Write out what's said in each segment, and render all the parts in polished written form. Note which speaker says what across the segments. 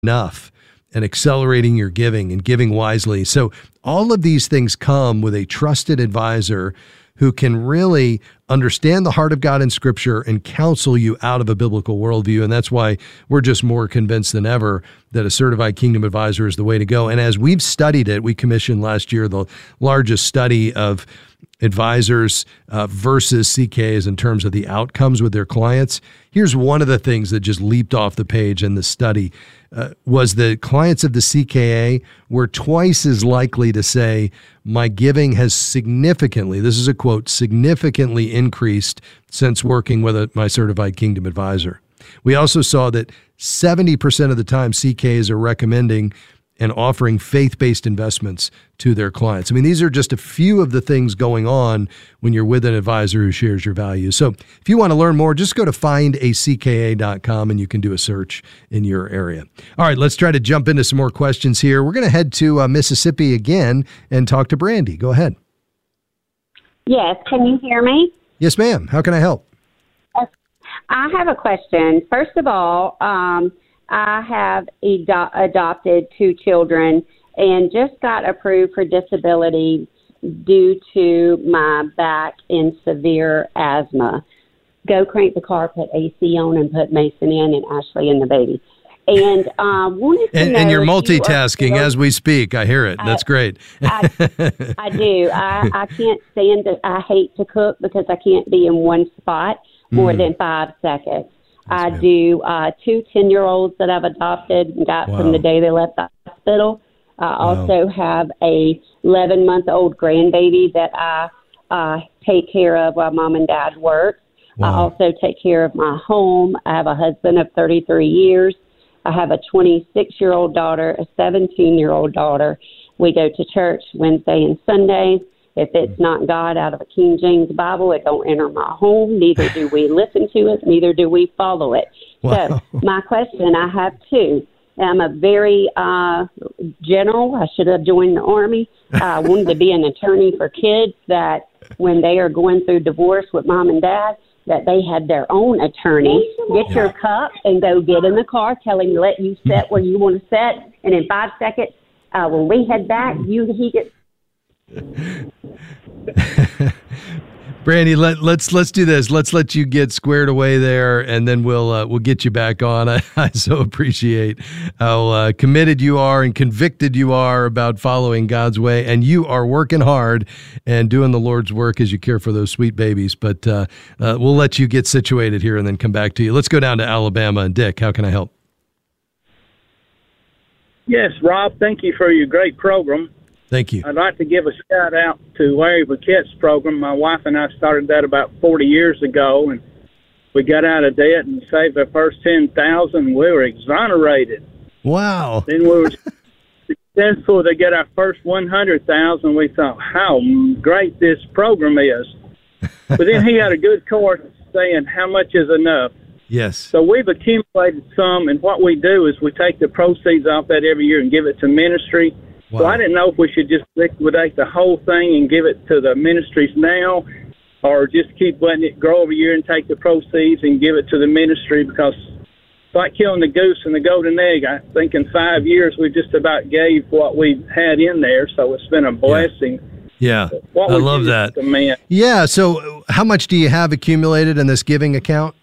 Speaker 1: enough and accelerating your giving and giving wisely. So all of these things come with a trusted advisor who can really understand the heart of God in Scripture and counsel you out of a biblical worldview. And that's why we're just more convinced than ever that a certified kingdom advisor is the way to go. And as we've studied it, we commissioned last year the largest study of advisors versus CKAs in terms of the outcomes with their clients. Here's one of the things that just leaped off the page in the study was that clients of the CKA were twice as likely to say, my giving has significantly, this is a quote, significantly increased since working with my certified kingdom advisor. We also saw that 70% of the time CKAs are recommending and offering faith-based investments to their clients. I mean, these are just a few of the things going on when you're with an advisor who shares your values. So if you want to learn more, just go to findacka.com and you can do a search in your area. All right, let's try to jump into some more questions here. We're going to head to Mississippi again and talk to Brandy. Go ahead.
Speaker 2: Yes, can you hear me?
Speaker 1: Yes, ma'am. How can I help?
Speaker 2: I have a question. First of all, I have adopted 2 children and just got approved for disability due to my back and severe asthma. Go crank the car, put AC on, and put Mason in and Ashley and the baby. And wanted to know
Speaker 1: and you're multitasking as we speak. I hear it. That's great.
Speaker 2: I do. I can't stand it. I hate to cook because I can't be in one spot more than 5 seconds. I do 2 10-year-olds that I've adopted and got from the day they left the hospital. I also have a 11-month-old grandbaby that I take care of while mom and dad work. I also take care of my home. I have a husband of 33 years. I have a 26-year-old daughter, a 17-year-old daughter. We go to church Wednesday and Sundays. If it's not God out of a King James Bible, it don't enter my home. Neither do we listen to it. Neither do we follow it. So my question, I have 2. I'm a very general. I should have joined the Army. I wanted to be an attorney for kids that when they are going through divorce with mom and dad, that they had their own attorney. Get your cup and go get in the car. Tell him to let you sit where you want to sit. And in 5 seconds, when we head back, he gets...
Speaker 1: Brandy, let's do this. Let's let you get squared away there, and then we'll get you back on. I so appreciate how committed you are and convicted you are about following God's way, and you are working hard and doing the Lord's work as you care for those sweet babies. But we'll let you get situated here and then come back to you. Let's go down to Alabama. And Dick, how can I help?
Speaker 3: Yes, Rob, thank you for your great program.
Speaker 1: Thank you.
Speaker 3: I'd like to give a shout out to Larry Burkett's program. My wife and I started that about 40 years ago, and we got out of debt and saved our first $10,000. We were exonerated.
Speaker 1: Wow.
Speaker 3: Then we were successful to get our first $100,000. We thought, how great this program is. But then he had a good course saying, how much is enough?
Speaker 1: Yes.
Speaker 3: So we've accumulated some, and what we do is we take the proceeds off that every year and give it to ministry. Wow. So I didn't know if we should just liquidate the whole thing and give it to the ministries now, or just keep letting it grow every year and take the proceeds and give it to the ministry, because it's like killing the goose and the golden egg. I think in 5 years we just about gave what we had in there, so it's been a blessing.
Speaker 1: Yeah, I love that. Yeah, so how much do you have accumulated in this giving account?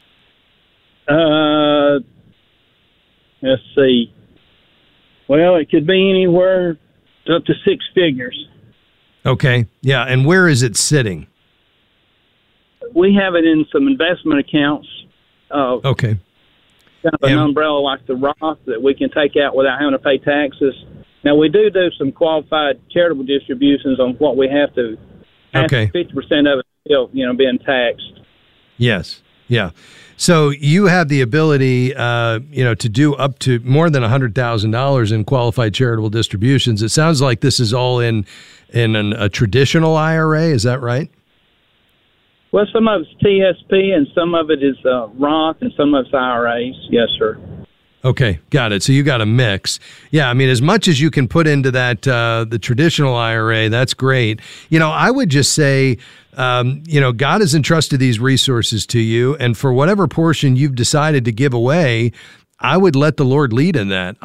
Speaker 3: Let's see. Well, it could be anywhere up to 6 figures.
Speaker 1: Okay. Yeah. And where is it sitting?
Speaker 3: We have it in some investment accounts.
Speaker 1: Okay.
Speaker 3: Kind of an umbrella like the Roth that we can take out without having to pay taxes. Now, we do some qualified charitable distributions on what we have to.
Speaker 1: Okay.
Speaker 3: 50% of it still, being taxed.
Speaker 1: Yes. Yeah. So you have the ability, to do up to more than $100,000 in qualified charitable distributions. It sounds like this is all in a traditional IRA. Is that right?
Speaker 3: Well, some of it's TSP and some of it is Roth and some of it's IRAs. Yes, sir.
Speaker 1: Okay, got it. So you got a mix. Yeah, I mean, as much as you can put into that, the traditional IRA, that's great. I would just say, God has entrusted these resources to you, and for whatever portion you've decided to give away, I would let the Lord lead in that.